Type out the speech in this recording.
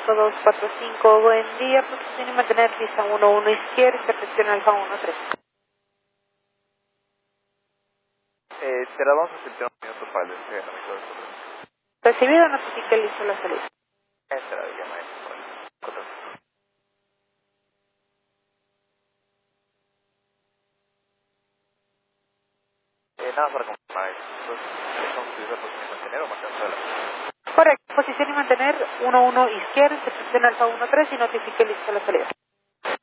8245, buen día, posición y mantener pista 11 izquierda, intercepción Alfa 13. Te la vamos a aceptar un minuto para el despegue. Recibido, notifique listo la salida. Esta la llama esto. Nada para confirmar. Entonces, ¿estamos utilizando posición y mantener o marcar sola? Correcto, posición y mantener 11 izquierda, intercepción Alfa 13 y notifique listo la salida.